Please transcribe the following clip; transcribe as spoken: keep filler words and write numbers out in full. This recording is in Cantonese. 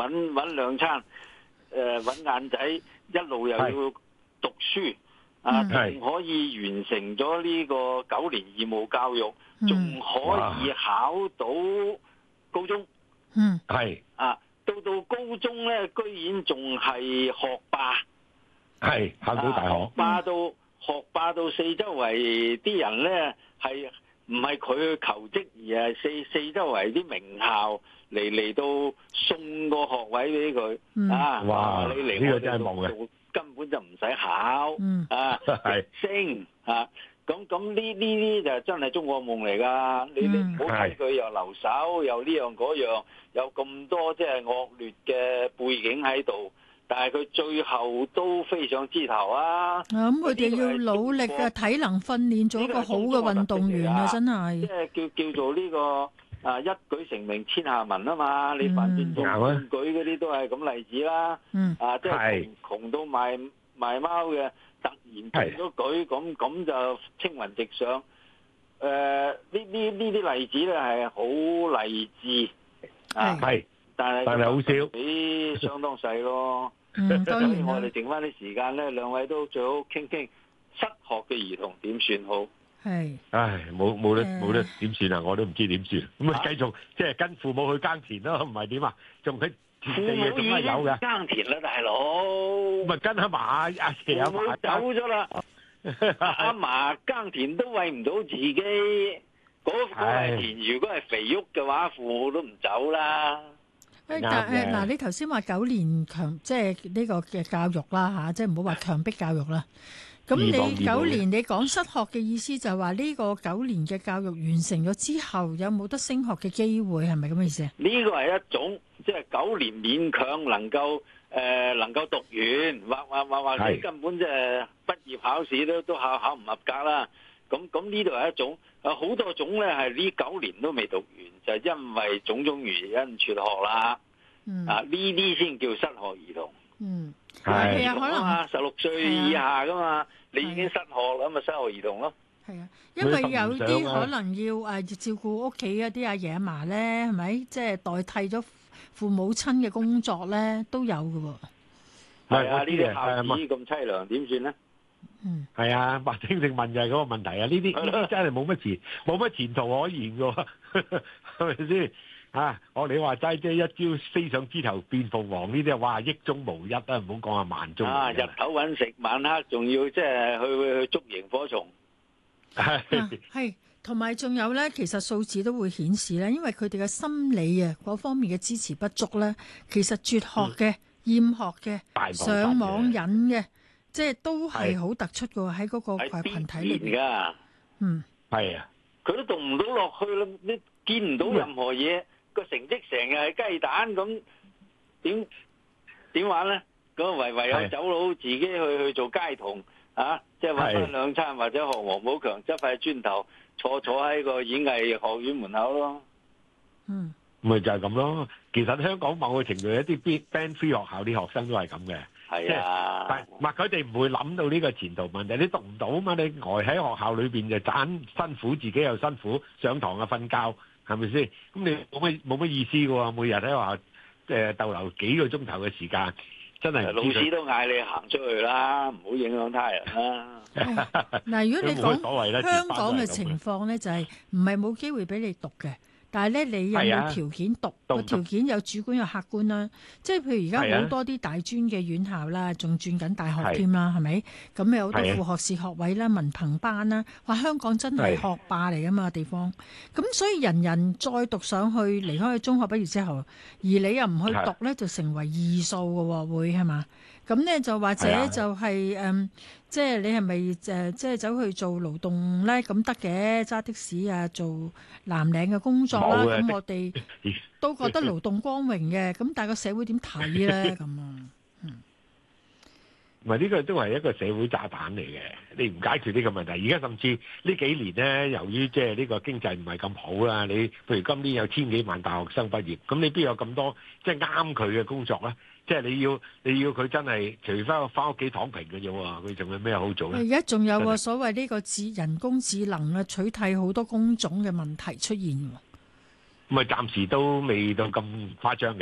揾揾兩餐，誒揾晏仔，一路又要讀書，啊，仲可以完成咗呢個九年義務教育，仲可以考到高中。 嗯， 係啊，到到高中咧，居然仲係學霸， 係考到大學， 學霸到學霸到四周圍啲人咧係。唔係佢去求職，而係四四周圍啲名校嚟嚟到送個學位俾佢、嗯、啊！ 哇！ 你嚟呢、這個真係夢嘅， 根本就唔使考、 嗯、 啊，係升啊！咁咁呢呢啲就真係中國夢嚟㗎！你你唔好睇佢又留守，又呢樣嗰樣，有咁多即係惡劣嘅背景喺度。但係佢最後都飛上枝頭啊！ 咁佢哋要努力嘅體能訓練，做一個好嘅運動員啊！真係即係叫叫做呢個啊一舉成名天下聞啊嘛！你反正做選舉嗰啲都係咁例子啦。 嗯， 啊即係窮窮到賣賣貓嘅，突然變咗舉，咁咁就青雲直上。誒呢呢呢啲例子咧係好勵志啊！ 係， 但係但係好少， 比相當細咯。 嗯，當然我哋剩翻啲時間咧，兩位都最好傾傾失學嘅兒童點算好。 係， 唉，冇冇得冇得點算啊！我都唔知點算。咁啊，繼續即係跟父母去耕田咯，唔係點啊？仲喺田地嘅，仲係有嘅。 耕田啦，大佬。 咪跟阿嫲阿爺阿嫲走咗啦。阿嫲耕田都餵唔到自己，嗰嗰塊田如果係肥沃嘅話，父母都唔走啦。 誒，但係嗱，你頭先話九年強，即係呢個嘅教育啦嚇，即係唔好話強迫教育啦。咁你九年你講失學嘅意思就係話呢個九年嘅教育完成咗之後，有冇得升學嘅機會？係咪咁嘅意思啊？ 呢個係一種即係九年勉強能夠誒能夠讀完，或或或或者根本即係畢業考試都都考考唔合格啦。咁咁呢度係一種，有好多種咧係呢九年都未讀完，就係因為種種原因輟學啦。嗯、啊，呢啲先叫失學兒童。 嗯， 係啊，可能十六歲以下噶嘛，你已經失學啦，咪失學兒童咯。 係啊，因為有啲可能要誒照顧屋企嗰啲阿爺阿嫲咧，係咪？即係代替咗父母親嘅工作咧，都有㗎喎。 係啊，呢啲孝子咁凄涼，點算咧？ 嗯， 係啊，白丁正問就係嗰個問題啊！呢啲呢啲真係冇乜前冇乜前途可言嘅，係咪先？啊，我你話齋即係一朝飛上枝頭變鳳凰呢啲啊，哇，億中無一啊！唔好講啊，萬中無一啊！ 日頭揾食，晚黑仲要即係去去去捉螢火蟲。 係係，同埋仲有咧，其實數字都會顯示咧，因為佢哋嘅心理啊嗰方面嘅支持不足咧，其實輟學嘅、厭學嘅、上網癮嘅。即係都係好突出嘅喺嗰個群體裏邊噶，嗯， 係啊， 佢都讀唔到落去啦，你見唔到任何嘢，個、嗯、成績成日係雞蛋咁，點點玩咧？咁唯唯有走佬自己去去做街童啊，即係搵翻兩餐或者學王寶強執塊磚頭坐坐喺個演藝學院門口咯。 嗯， 咪就係咁咯。其實香港某個程度一啲 Band Three 學校啲學生都係咁嘅。 係啊， 但唔係佢哋唔會諗到呢個前途問題，你讀唔到啊嘛？你呆喺學校裏邊就盞辛苦，自己又辛苦，上堂啊瞓覺，係咪先？咁你冇乜冇乜意思嘅喎，每日喺學校誒逗留幾個鐘頭嘅時間，真係老師都嗌你行出去啦，唔好影響他人啦。 嗱，如果你講香港嘅情況咧，就係唔係冇機會俾你讀嘅。但係咧，你有冇條件讀？個條件有主觀有客觀啦。即係譬如而家好多啲大專嘅院校啦，仲轉緊大學添啦，係咪？咁有好多副學士學位啦、文憑班啦。話香港真係學霸嚟噶嘛地方。咁所以人人再讀上去，離開中學畢業之後，而你又唔去讀咧，就成為異數嘅喎，會係嘛？咁咧就或者就係、是、誒、嗯，即係你係咪誒，即係走去做勞動咧？咁得嘅，揸的士啊，做藍領嘅工作啦。咁我哋都覺得勞動光榮嘅。咁但係個社會點睇咧？咁啊，嗯， 唔係呢個都係一個社會炸彈嚟嘅。你唔解決呢個問題，而家甚至呢幾年咧，由於即係呢個經濟唔係咁好啦，你譬如今年有千幾萬大學生畢業，咁你邊有咁多即係啱佢嘅工作咧？即係你要你要佢真係除非翻屋企躺平嘅啫喎，佢仲有咩好做咧？ 而家仲有個所謂呢個智人工智能啊，取替好多工種嘅問題出現喎。 咁啊，暫時都未到咁誇張嘅，